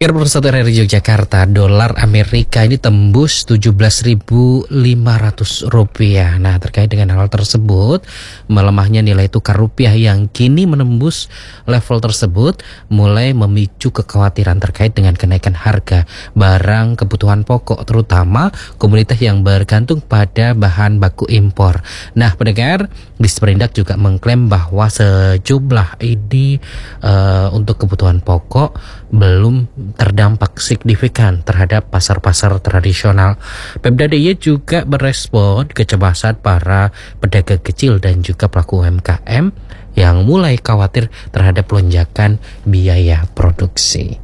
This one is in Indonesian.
Pemirsa dari Yogyakarta, dolar Amerika ini tembus Rp17.500. Nah, terkait dengan hal tersebut, melemahnya nilai tukar rupiah yang kini menembus level tersebut mulai memicu kekhawatiran terkait dengan kenaikan harga barang kebutuhan pokok, terutama komunitas yang bergantung pada bahan baku impor. Nah, pendengar, Disperindak juga mengklaim bahwa sejumlah ini untuk kebutuhan pokok belum terdampak signifikan terhadap pasar-pasar tradisional. Pemda DIY juga merespon kecemasan para pedagang kecil dan juga pelaku UMKM yang mulai khawatir terhadap lonjakan biaya produksi.